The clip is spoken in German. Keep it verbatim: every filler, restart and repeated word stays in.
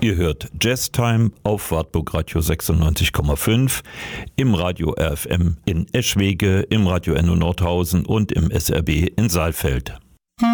Ihr hört Jazztime auf Wartburg Radio sechsundneunzig Komma fünf, im Radio R F M in Eschwege, im Radio Enno Nordhausen und im S R B in Saalfeld.